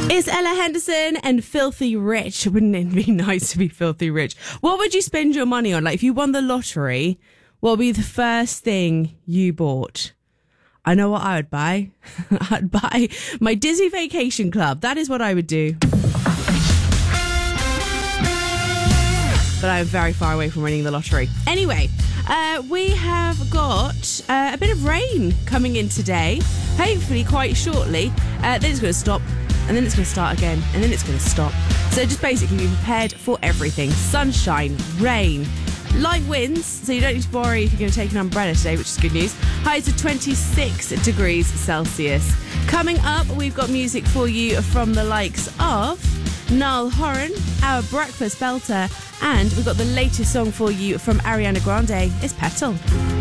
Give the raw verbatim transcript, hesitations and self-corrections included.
It's Ella Henderson and Filthy Rich. Wouldn't it be nice to be filthy rich? What would you spend your money on? Like, if you won the lottery, what would be the first thing you bought? I know what I would buy. I'd buy my Disney Vacation Club. That is what I would do. But I'm very far away from winning the lottery. Anyway, uh, we have got uh, a bit of rain coming in today. Hopefully quite shortly. Uh, then it's going to stop. And then it's going to start again, and then it's going to stop. So just basically be prepared for everything. Sunshine, rain, light winds, so you don't need to worry if you're going to take an umbrella today, which is good news. Highs of twenty-six degrees Celsius. Coming up, we've got music for you from the likes of Niall Horan, Our Breakfast Belter, and we've got the latest song for you from Ariana Grande. It's Petal.